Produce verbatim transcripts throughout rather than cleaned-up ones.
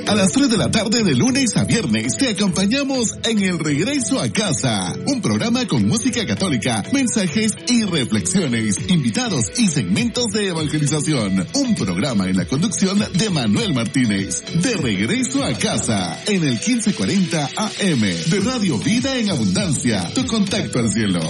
A las tres de la tarde de lunes a viernes te acompañamos en El Regreso a Casa, un programa con música católica, mensajes y reflexiones, invitados y segmentos de evangelización. Un programa en la conducción de Manuel Martínez. De Regreso a Casa, en el quince cuarenta A M de Radio Vida en Abundancia, tu contacto al cielo.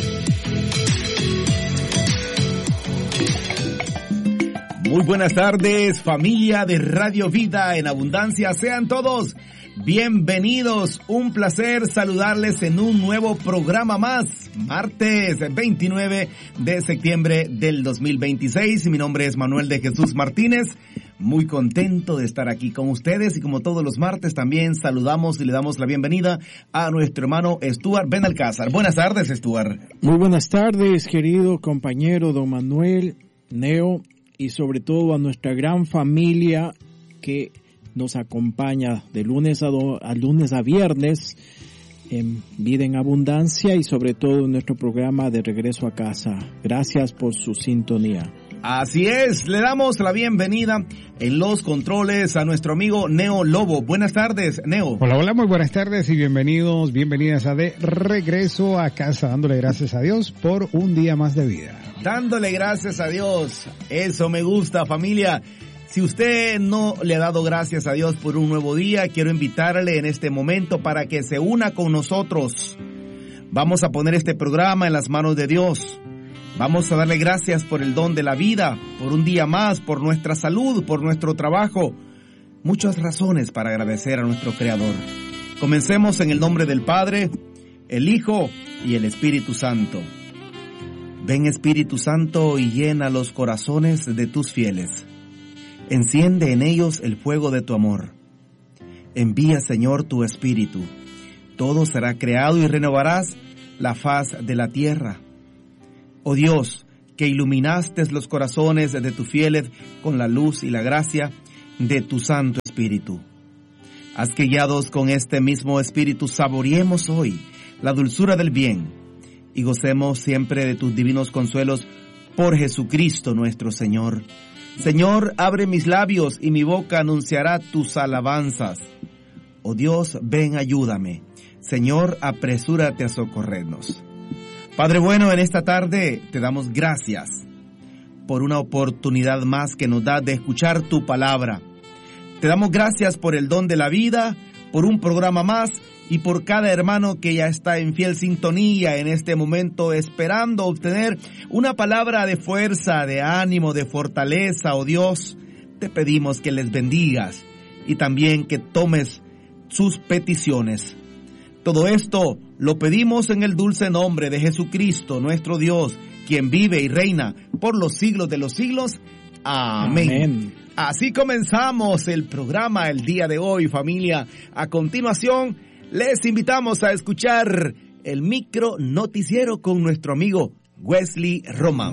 Muy buenas tardes, familia de Radio Vida en Abundancia. Sean todos bienvenidos. Un placer saludarles en un nuevo programa más. Martes veintinueve de septiembre del dos mil veintiséis. Mi nombre es Manuel de Jesús Martínez. Muy contento de estar aquí con ustedes y como todos los martes también saludamos y le damos la bienvenida a nuestro hermano Stuart Benalcázar. Buenas tardes, Stuart. Muy buenas tardes, querido compañero don Manuel, Neo, y sobre todo a nuestra gran familia que nos acompaña de lunes a, do, a lunes a viernes en Vida en Abundancia y sobre todo en nuestro programa de Regreso a Casa. Gracias por su sintonía. Así es, le damos la bienvenida en los controles a nuestro amigo Neo Lobo. Buenas tardes, Neo. Hola, hola, muy buenas tardes y bienvenidos, bienvenidas a De Regreso a Casa, dándole gracias a Dios por un día más de vida. Dándole gracias a Dios, eso me gusta, familia. Si usted no le ha dado gracias a Dios por un nuevo día, quiero invitarle en este momento para que se una con nosotros. Vamos a poner este programa en las manos de Dios. Vamos a darle gracias por el don de la vida, por un día más, por nuestra salud, por nuestro trabajo. Muchas razones para agradecer a nuestro Creador. Comencemos en el nombre del Padre, el Hijo y el Espíritu Santo. Ven, Espíritu Santo, y llena los corazones de tus fieles. Enciende en ellos el fuego de tu amor. Envía, Señor, tu Espíritu. Todo será creado y renovarás la faz de la tierra. Oh Dios, que iluminaste los corazones de tus fieles con la luz y la gracia de tu Santo Espíritu. Haz que guiados con este mismo Espíritu saboreemos hoy la dulzura del bien y gocemos siempre de tus divinos consuelos por Jesucristo nuestro Señor. Señor, abre mis labios y mi boca anunciará tus alabanzas. Oh Dios, ven, ayúdame. Señor, apresúrate a socorrernos. Padre bueno, en esta tarde te damos gracias por una oportunidad más que nos da de escuchar tu palabra. Te damos gracias por el don de la vida, por un programa más y por cada hermano que ya está en fiel sintonía en este momento esperando obtener una palabra de fuerza, de ánimo, de fortaleza. Oh Dios, te pedimos que les bendigas y también que tomes sus peticiones. Todo esto lo pedimos en el dulce nombre de Jesucristo, nuestro Dios, quien vive y reina por los siglos de los siglos. Amén. Amén. Así comenzamos el programa el día de hoy, familia. A continuación, les invitamos a escuchar el micro noticiero con nuestro amigo Wesley Román.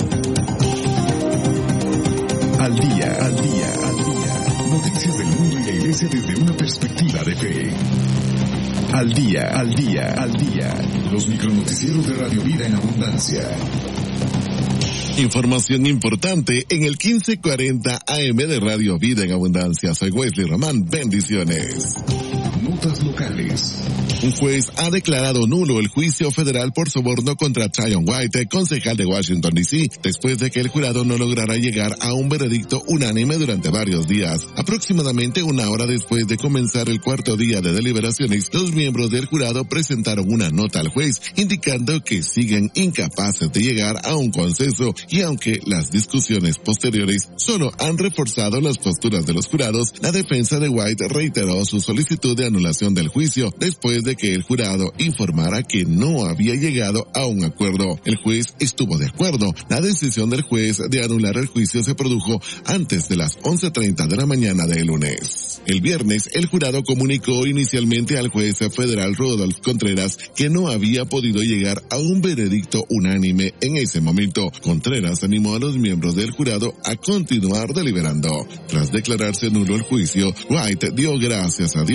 Al día, al día, al día. Noticias del mundo y la iglesia desde una perspectiva de fe. Al día, al día, al día. Los micronoticieros de Radio Vida en Abundancia. Información importante en el quince cuarenta A M de Radio Vida en Abundancia. Soy Wesley Román. Bendiciones. Notas locales. Un juez ha declarado nulo el juicio federal por soborno contra Tryon White, concejal de Washington, D C, después de que el jurado no lograra llegar a un veredicto unánime durante varios días. Aproximadamente una hora después de comenzar el cuarto día de deliberaciones, los miembros del jurado presentaron una nota al juez indicando que siguen incapaces de llegar a un consenso, y aunque las discusiones posteriores solo han reforzado las posturas de los jurados, la defensa de White reiteró su solicitud de anulación del juicio después de que el jurado informara que no había llegado a un acuerdo. El juez estuvo de acuerdo. La decisión del juez de anular el juicio se produjo antes de las once treinta de la mañana del lunes. El viernes, el jurado comunicó inicialmente al juez federal Rodolfo Contreras que no había podido llegar a un veredicto unánime en ese momento. Contreras animó a los miembros del jurado a continuar deliberando. Tras declararse nulo el juicio, White dio gracias a Dios y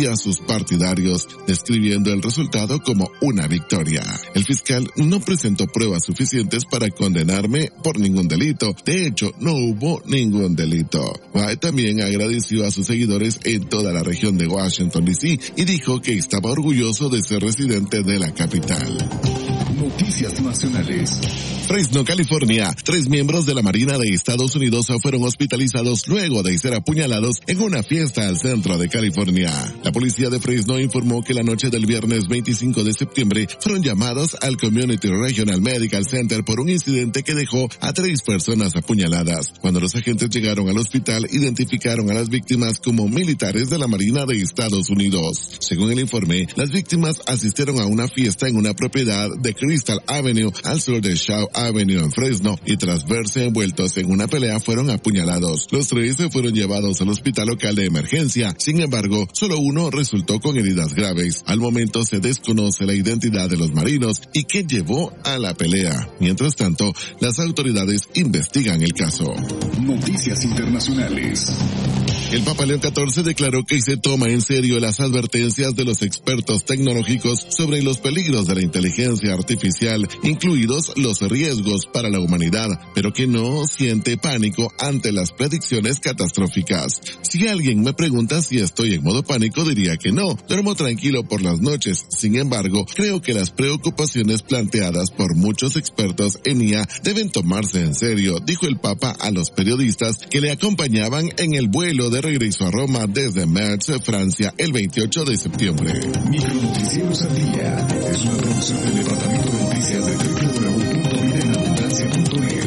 y a sus partidarios, describiendo el resultado como una victoria. El fiscal no presentó pruebas suficientes para condenarme por ningún delito. De hecho, no hubo ningún delito. White también agradeció a sus seguidores en toda la región de Washington D C y dijo que estaba orgulloso de ser residente de la capital. Noticias nacionales. Fresno, California. Tres miembros de la Marina de Estados Unidos fueron hospitalizados luego de ser apuñalados en una fiesta al centro de California. La policía de Fresno informó que la noche del viernes veinticinco de septiembre fueron llamados al Community Regional Medical Center por un incidente que dejó a tres personas apuñaladas. Cuando los agentes llegaron al hospital, identificaron a las víctimas como militares de la Marina de Estados Unidos. Según el informe, las víctimas asistieron a una fiesta en una propiedad de Crystal Avenue al sur de Shaw Avenue en Fresno y tras verse envueltos en una pelea fueron apuñalados. Los tres se fueron llevados al hospital local de emergencia. Sin embargo, solo uno resultó con heridas graves. Al momento se desconoce la identidad de los marinos y qué llevó a la pelea. Mientras tanto, las autoridades investigan el caso. Noticias internacionales. El Papa León catorce declaró que se toma en serio las advertencias de los expertos tecnológicos sobre los peligros de la inteligencia artificial, incluidos los riesgos para la humanidad, pero que no siente pánico ante las predicciones catastróficas. Si alguien me pregunta si estoy en modo pánico, diría que no. Duermo tranquilo por las noches. Sin embargo, creo que las preocupaciones planteadas por muchos expertos en I A deben tomarse en serio, dijo el Papa a los periodistas que le acompañaban en el vuelo de regreso a Roma desde Metz, Francia, el veintiocho de septiembre. Micronoticieros al día es una producción del Departamento de Noticias de doble u doble u doble u punto vida en abundancia punto net.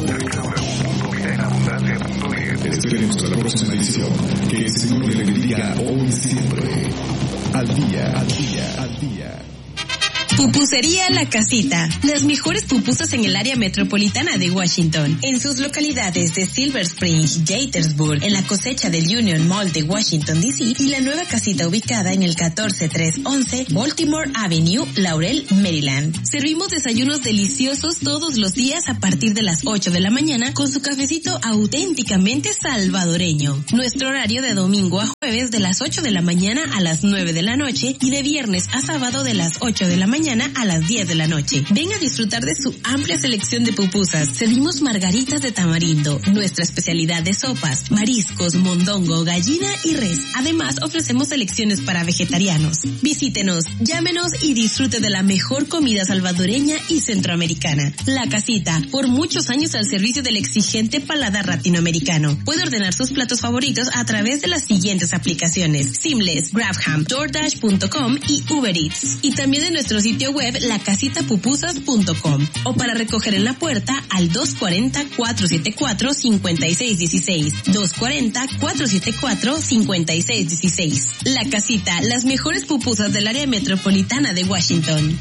Te esperemos a la próxima edición. Que el Señor le bendiga hoy y siempre. Al día, al día, al día. Pupusería La Casita. Las mejores pupusas en el área metropolitana de Washington. En sus localidades de Silver Spring, Gaithersburg, en la cosecha del Union Mall de Washington D C y la nueva casita ubicada en el catorce trescientos once Baltimore Avenue, Laurel, Maryland. Servimos desayunos deliciosos todos los días a partir de las ocho de la mañana con su cafecito auténticamente salvadoreño. Nuestro horario de domingo a jueves de las ocho de la mañana a las nueve de la noche y de viernes a sábado de las ocho de la mañana a las diez de la noche. Ven a disfrutar de su amplia selección de pupusas. Servimos margaritas de tamarindo, nuestra especialidad de sopas, mariscos, mondongo, gallina y res. Además, ofrecemos selecciones para vegetarianos. Visítenos, llámenos y disfrute de la mejor comida salvadoreña y centroamericana. La Casita, por muchos años al servicio del exigente paladar latinoamericano. Puede ordenar sus platos favoritos a través de las siguientes aplicaciones: Seamless, Grabham, DoorDash punto com y Uber Eats. Y también de nuestro sitio web la casita pupusas punto com o para recoger en la puerta al dos cuatro cero, cuatro siete cuatro, cinco seis uno seis, dos cuatro cero, cuatro siete cuatro, cinco seis uno seis. La Casita, las mejores pupusas del área metropolitana de Washington.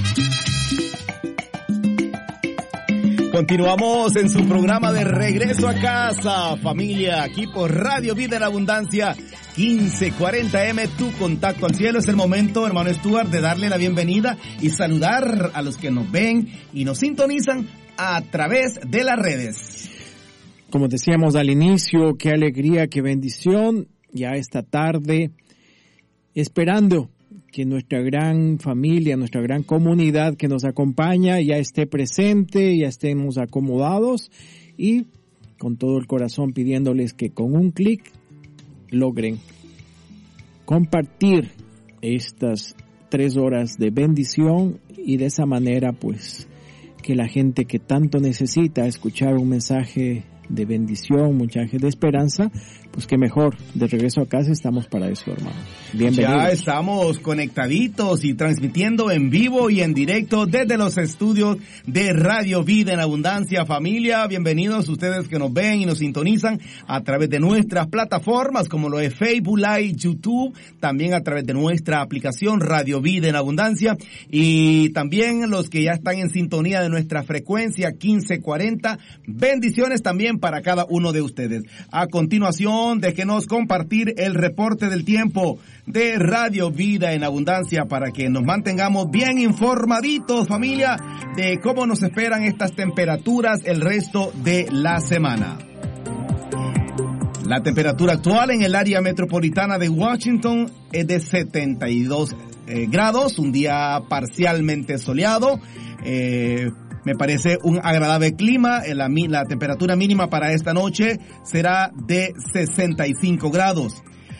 Continuamos en su programa de Regreso a Casa, familia, aquí por Radio Vida en Abundancia, quince cuarenta eme, tu contacto al cielo. Es el momento, hermano Stuart, de darle la bienvenida y saludar a los que nos ven y nos sintonizan a través de las redes. Como decíamos al inicio, qué alegría, qué bendición, ya esta tarde, esperando que nuestra gran familia, nuestra gran comunidad que nos acompaña ya esté presente, ya estemos acomodados y con todo el corazón pidiéndoles que con un clic logren compartir estas tres horas de bendición y de esa manera pues que la gente que tanto necesita escuchar un mensaje de bendición, un mensaje de esperanza, pues que mejor, de regreso a casa estamos para eso, hermano. Bienvenidos. Ya estamos conectaditos y transmitiendo en vivo y en directo desde los estudios de Radio Vida en Abundancia, familia. Bienvenidos ustedes que nos ven y nos sintonizan a través de nuestras plataformas como lo es Facebook Live, YouTube, también a través de nuestra aplicación Radio Vida en Abundancia y también los que ya están en sintonía de nuestra frecuencia quince cuarenta. Bendiciones también para cada uno de ustedes. A continuación, déjenos compartir el reporte del tiempo de Radio Vida en Abundancia para que nos mantengamos bien informaditos, familia, de cómo nos esperan estas temperaturas el resto de la semana. La temperatura actual en el área metropolitana de Washington es de setenta y dos eh, grados, un día parcialmente soleado. Eh, me parece un agradable clima. La, la temperatura mínima para esta noche será de sesenta y cinco grados.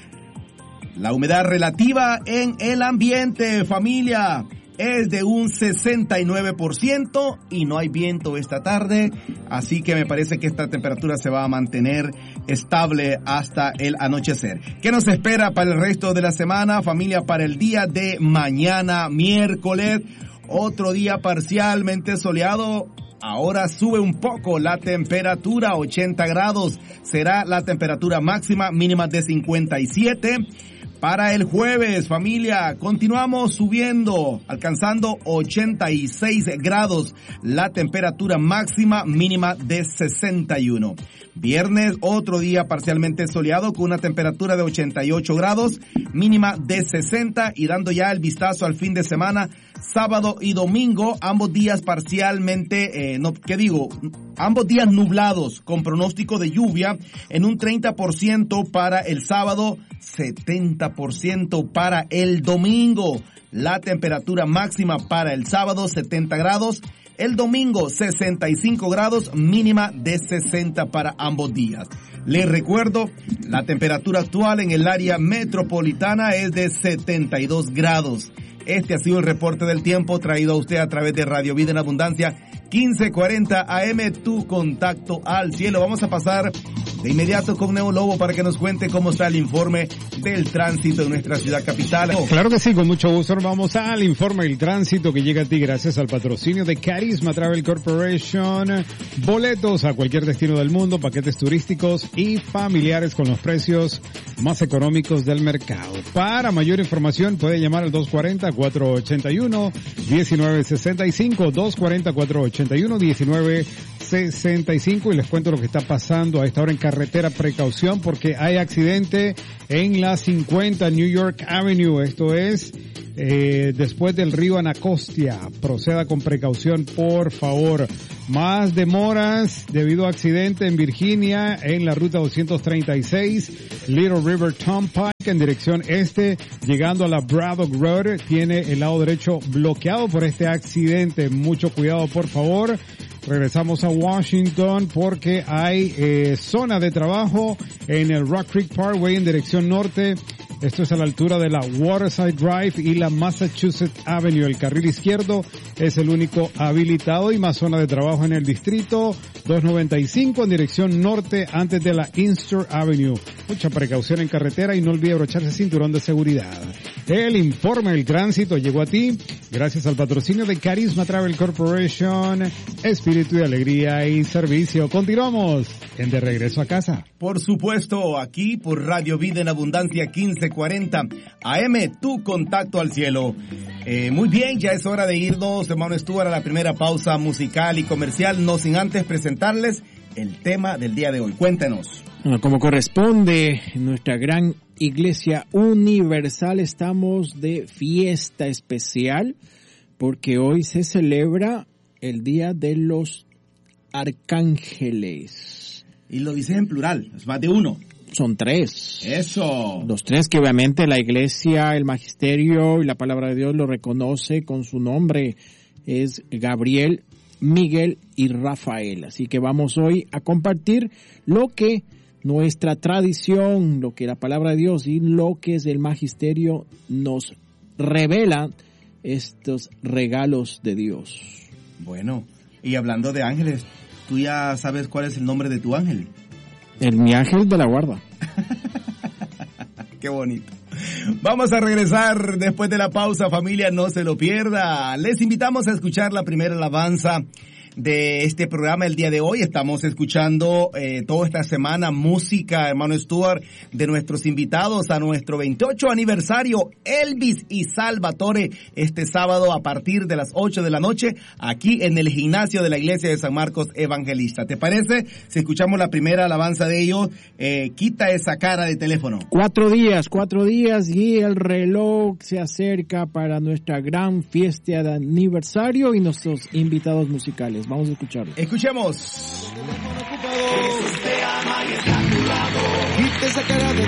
La humedad relativa en el ambiente, familia, es de un sesenta y nueve por ciento y no hay viento esta tarde, así que me parece que esta temperatura se va a mantener estable hasta el anochecer. ¿Qué nos espera para el resto de la semana, familia? Para el día de mañana, miércoles, otro día parcialmente soleado. Ahora sube un poco la temperatura, ochenta grados será la temperatura máxima, mínima de cincuenta y siete. Para el jueves, familia, continuamos subiendo, alcanzando ochenta y seis grados, la temperatura máxima, mínima de sesenta y uno. Viernes, otro día parcialmente soleado con una temperatura de ochenta y ocho grados, mínima de sesenta, y dando ya el vistazo al fin de semana, sábado y domingo, ambos días parcialmente, eh, no, ¿qué digo? Ambos días nublados con pronóstico de lluvia en un treinta por ciento para el sábado, setenta por ciento para el domingo. La temperatura máxima para el sábado, setenta grados. El domingo, sesenta y cinco grados, mínima de sesenta para ambos días. Les recuerdo, la temperatura actual en el área metropolitana es de setenta y dos grados. Este ha sido el reporte del tiempo traído a usted a través de Radio Vida en Abundancia, quince cuarenta A M, tu contacto al cielo. Vamos a pasar de inmediato con Neo Lobo para que nos cuente cómo está el informe del tránsito en nuestra ciudad capital. Claro que sí, con mucho gusto. Vamos al informe del tránsito que llega a ti gracias al patrocinio de Carisma Travel Corporation. Boletos a cualquier destino del mundo, paquetes turísticos y familiares con los precios más económicos del mercado. Para mayor información puede llamar al dos cuarenta, cuatro ochenta y uno, diecinueve sesenta y cinco, dos cuarenta, cuatro ochenta y uno, diecinueve sesenta y cinco, y les cuento lo que está pasando a esta hora en carretera. Precaución porque hay accidente en la cincuenta New York Avenue, esto es eh, después del río Anacostia. Proceda con precaución, por favor. Más demoras debido a accidente en Virginia en la ruta doscientos treinta y seis, Little River Turnpike en dirección este, llegando a la Braddock Road. Tiene el lado derecho bloqueado por este accidente. Mucho cuidado, por favor. Regresamos a Washington porque hay eh, zona de trabajo en el Rock Creek Parkway en dirección norte. Esto es a la altura de la Waterside Drive y la Massachusetts Avenue. El carril izquierdo es el único habilitado, y más zona de trabajo en el distrito doscientos noventa y cinco en dirección norte antes de la Inkster Avenue. Mucha precaución en carretera y no olvide abrocharse cinturón de seguridad. El informe del tránsito llegó a ti gracias al patrocinio de Carisma Travel Corporation, espíritu de alegría y servicio. Continuamos en De Regreso a Casa. Por supuesto, aquí por Radio Vida en Abundancia quince cuarenta A M, tu contacto al cielo. Eh, muy bien, ya es hora de irnos, hermano Stuart, a la primera pausa musical y comercial, no sin antes presentarles el tema del día de hoy. Cuéntenos. Bueno, como corresponde, en nuestra gran Iglesia Universal estamos de fiesta especial porque hoy se celebra el Día de los Arcángeles. Y lo dice en plural, es más de uno. Son tres. Eso. Los tres que obviamente la Iglesia, el Magisterio y la Palabra de Dios lo reconoce con su nombre. Es Gabriel, Miguel y Rafael. Así que vamos hoy a compartir lo que nuestra tradición, lo que la Palabra de Dios y lo que es el Magisterio nos revela, estos regalos de Dios. Bueno, y hablando de ángeles, ¿tú ya sabes cuál es el nombre de tu ángel? El mi ángel de la guarda. Qué bonito. Vamos a regresar después de la pausa, familia, no se lo pierda. Les invitamos a escuchar la primera alabanza de este programa el día de hoy. Estamos escuchando eh, toda esta semana música, hermano Stuart, de nuestros invitados a nuestro veintiocho aniversario, Elvis y Salvatore, este sábado a partir de las ocho de la noche, aquí en el gimnasio de la Iglesia de San Marcos Evangelista. ¿Te parece? Si escuchamos la primera alabanza de ellos, eh, quita esa cara de teléfono. Cuatro días, cuatro días y el reloj se acerca para nuestra gran fiesta de aniversario y nuestros invitados musicales. Vamos a escucharlo. Escuchemos. Jesús te ama y está a tu lado. te sacará de